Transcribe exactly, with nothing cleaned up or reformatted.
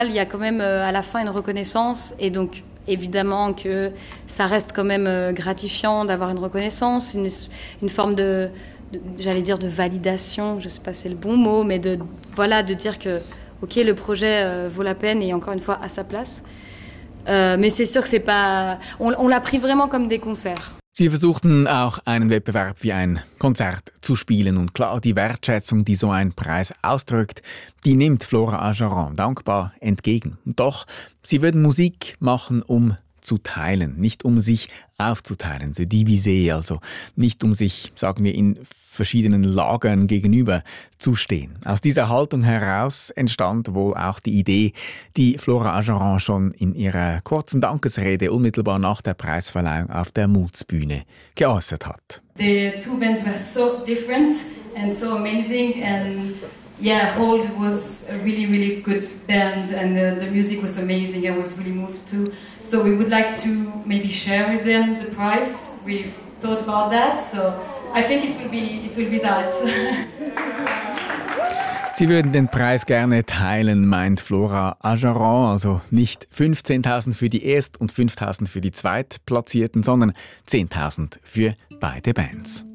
Il y a quand même euh, à la fin une reconnaissance et donc évidemment que ça reste quand même euh, gratifiant d'avoir une reconnaissance, une, une forme de, de, j'allais dire de validation, je sais pas si c'est le bon mot, mais de, voilà, de dire que ok, le projet euh, vaut la peine et encore une fois à sa place. Euh, mais c'est sûr que c'est pas, on, on l'a pris vraiment comme des concerts. Sie versuchten auch einen Wettbewerb wie ein Konzert zu spielen und klar, die Wertschätzung, die so ein Preis ausdrückt, die nimmt Flora Ageron dankbar entgegen. Und doch, sie würden Musik machen, um zu teilen, nicht um sich aufzuteilen, se diviser, also nicht um sich, sagen wir, in verschiedenen Lagern gegenüber zu stehen. Aus dieser Haltung heraus entstand wohl auch die Idee, die Flora Ageron schon in ihrer kurzen Dankesrede unmittelbar nach der Preisverleihung auf der Moods-Bühne geäußert hat. The two bands were so different and so amazing, and yeah, Hold was a really, really good band, and the, the music was amazing. I was really moved too. So we would like to maybe share with them the prize. We've thought about that, so I think it will be, it will be that. Sie würden den Preis gerne teilen, meint Flora Ageron. Also nicht fünfzehntausend für die Erst- und fünftausend für die Zweitplatzierten, sondern zehntausend für beide Bands.